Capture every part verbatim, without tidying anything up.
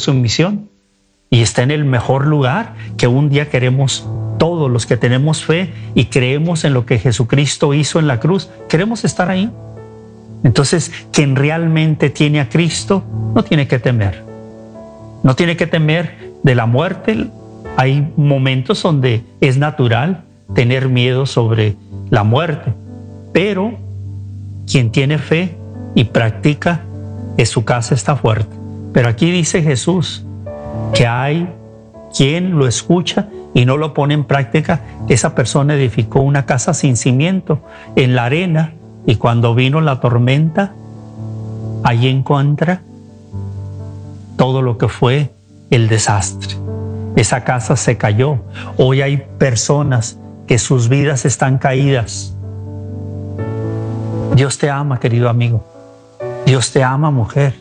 su misión y está en el mejor lugar que un día queremos todos los que tenemos fe y creemos en lo que Jesucristo hizo en la cruz. Queremos estar ahí. Entonces, quien realmente tiene a Cristo no tiene que temer. No tiene que temer de la muerte. Hay momentos donde es natural tener miedo sobre la muerte, pero quien tiene fe y practica, en su casa está fuerte. Pero aquí dice Jesús que hay quien lo escucha y no lo pone en práctica. Esa persona edificó una casa sin cimiento en la arena, y cuando vino la tormenta, allí encuentra todo lo que fue el desastre. Esa casa se cayó. Hoy hay personas que sus vidas están caídas. Dios te ama, querido amigo. Dios te ama, mujer.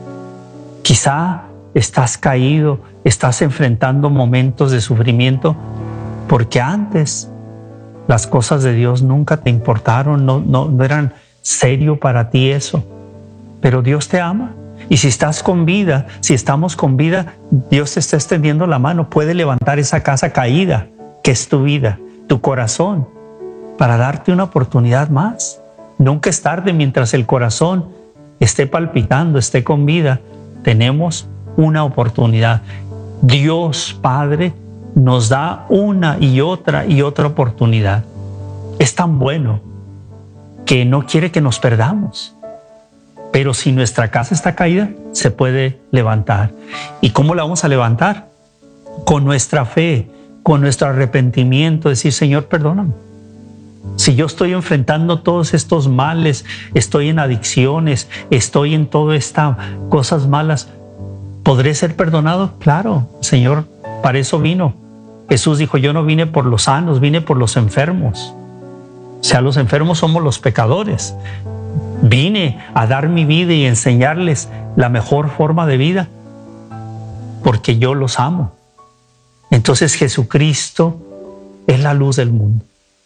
Quizá estás caído, estás enfrentando momentos de sufrimiento porque antes las cosas de Dios nunca te importaron, no, no, no eran serio para ti eso. Pero Dios te ama. Y si estás con vida, si estamos con vida, Dios te está extendiendo la mano, puede levantar esa casa caída, que es tu vida, tu corazón, para darte una oportunidad más. Nunca es tarde. Mientras el corazón esté palpitando, esté con vida, tenemos una oportunidad. Dios Padre nos da una y otra y otra oportunidad. Es tan bueno que no quiere que nos perdamos. Pero si nuestra casa está caída, se puede levantar. ¿Y cómo la vamos a levantar? Con nuestra fe, con nuestro arrepentimiento, decir: Señor, perdóname. Si yo estoy enfrentando todos estos males, estoy en adicciones, estoy en todas estas cosas malas, ¿podré ser perdonado? Claro, Señor, para eso vino. Jesús dijo: yo no vine por los sanos, vine por los enfermos. O sea, los enfermos somos los pecadores. Vine a dar mi vida y enseñarles la mejor forma de vida porque yo los amo. Entonces Jesucristo es la luz del mundo.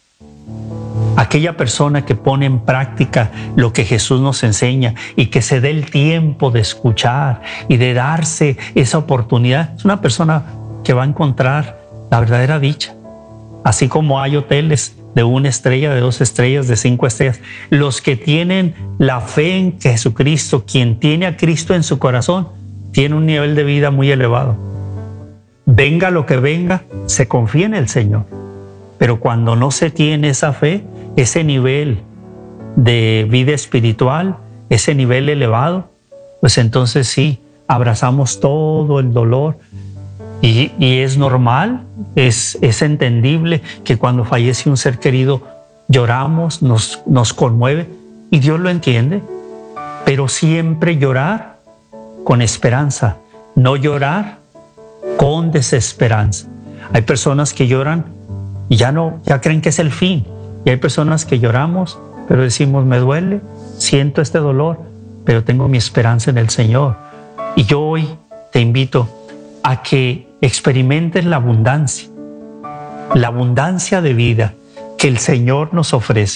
Aquella persona que pone en práctica lo que Jesús nos enseña y que se dé el tiempo de escuchar y de darse esa oportunidad, es una persona que va a encontrar la verdadera dicha. Así como hay hoteles de una estrella, de dos estrellas, de cinco estrellas, los que tienen la fe en Jesucristo, quien tiene a Cristo en su corazón, tiene un nivel de vida muy elevado. Venga lo que venga, se confía en el Señor. Pero cuando no se tiene esa fe, ese nivel de vida espiritual, ese nivel elevado, pues entonces sí, abrazamos todo el dolor. Y, y es normal, es, es entendible que cuando fallece un ser querido lloramos, nos, nos conmueve, y Dios lo entiende. Pero siempre llorar con esperanza, no llorar con desesperanza. Hay personas que lloran y ya no, ya creen que es el fin. Y hay personas que lloramos, pero decimos: me duele, siento este dolor, pero tengo mi esperanza en el Señor. Y yo hoy te invito a que experimentes la abundancia, la abundancia de vida que el Señor nos ofrece.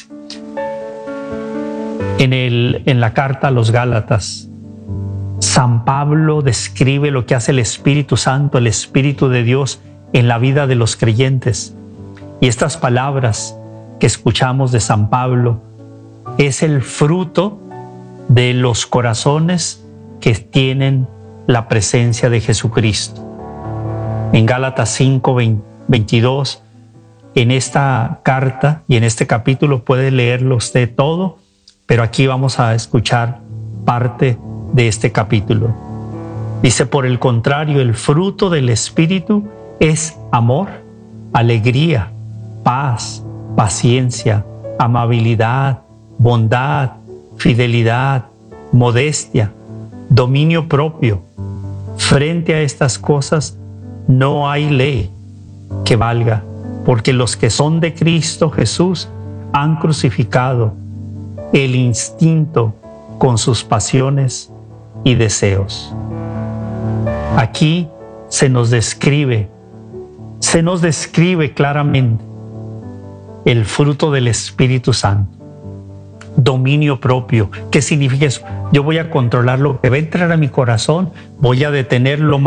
En, el, en la carta a los Gálatas, San Pablo describe lo que hace el Espíritu Santo, el Espíritu de Dios en la vida de los creyentes. Y estas palabras que escuchamos de San Pablo es el fruto de los corazones que tienen la presencia de Jesucristo. En Gálatas cinco, veintidós, en esta carta y en este capítulo puede leerlo usted todo, pero aquí vamos a escuchar parte de este capítulo. Dice: por el contrario, el fruto del Espíritu es amor, alegría, paz, paciencia, amabilidad, bondad, fidelidad, modestia, dominio propio. Frente a estas cosas no hay ley que valga, porque los que son de Cristo Jesús han crucificado el instinto con sus pasiones y deseos. Aquí se nos describe, se nos describe claramente el fruto del Espíritu Santo. Dominio propio. ¿Qué significa eso? Yo voy a controlar lo que va a entrar a mi corazón, voy a detener lo